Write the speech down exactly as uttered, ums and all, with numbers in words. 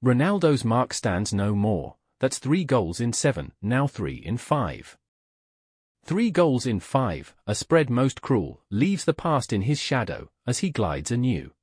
Ronaldo's mark stands no more, that's three goals in seven, now three in five. Three goals in five, a spread most cruel, leaves the past in his shadow, as he glides anew.